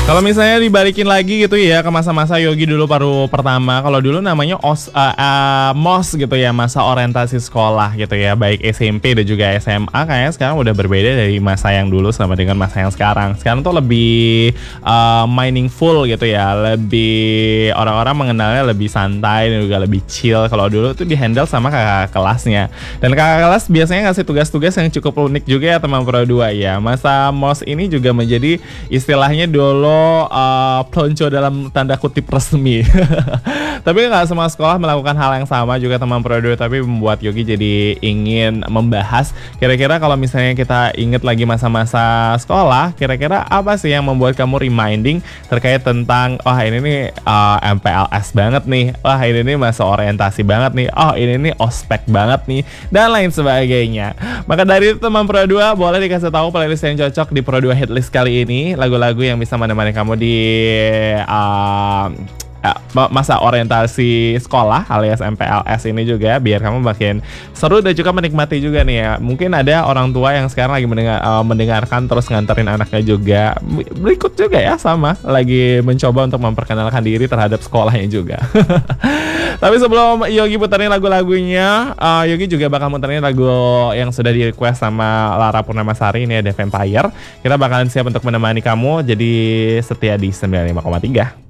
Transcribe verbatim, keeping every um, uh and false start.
Kalau misalnya dibalikin lagi gitu ya ke masa-masa Yogi dulu baru pertama, kalau dulu namanya os, uh, uh, mos gitu ya, masa orientasi sekolah gitu ya, baik S M P dan juga S M A. Kayaknya sekarang udah berbeda dari masa yang dulu sama dengan masa yang sekarang. Sekarang tuh lebih uh, meaningful gitu ya, lebih orang-orang mengenalnya lebih santai dan juga lebih chill. Kalau dulu tuh dihandle sama kakak kelasnya, dan kakak kelas biasanya ngasih tugas-tugas yang cukup unik juga ya teman Pro dua ya. Masa mos ini juga menjadi istilahnya dulu uh, pelonco dalam tanda kutip resmi. Tapi nggak semua sekolah melakukan hal yang sama juga teman Pro dua, tapi membuat Yogi jadi ingin membahas kira-kira kalau misalnya kita inget lagi masa-masa sekolah, kira-kira apa sih yang membuat kamu reminding terkait tentang wah ini nih uh, M P L S banget nih, wah ini nih masa orientasi banget nih, oh ini nih ospek banget nih, dan lain sebagainya. Maka dari itu teman Pro dua boleh dikasih tahu playlist yang cocok di Pro dua Hitlist kali ini, lagu-lagu yang bisa menemani kamu di uh, masa orientasi sekolah alias M P L S ini juga, biar kamu makin seru dan juga menikmati juga nih ya. Mungkin ada orang tua yang sekarang lagi mendengar, uh, mendengarkan terus nganterin anaknya juga, berikut juga ya sama lagi mencoba untuk memperkenalkan diri terhadap sekolahnya juga. Tapi sebelum Yogi puterin lagu-lagunya, uh, Yogi juga bakal muterin lagu yang sudah di request sama Lara Purnamasari, ini ada Vampire. Kita bakalan siap untuk menemani kamu, jadi setia di sembilan puluh lima koma tiga.